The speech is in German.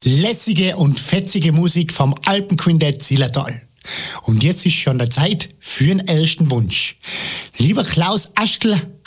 lässige und fetzige Musik vom Alpenquintett Zillertal. Und jetzt ist schon der Zeit für den ersten Wunsch. Lieber Klaus Astel